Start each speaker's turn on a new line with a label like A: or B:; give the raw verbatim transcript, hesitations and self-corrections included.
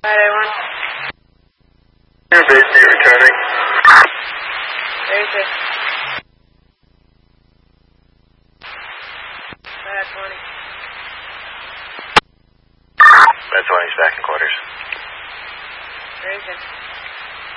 A: Friday one.
B: Your base be returning.
A: Basic. Bad twenty.
B: Bad twenty's back in quarters.
A: Basic.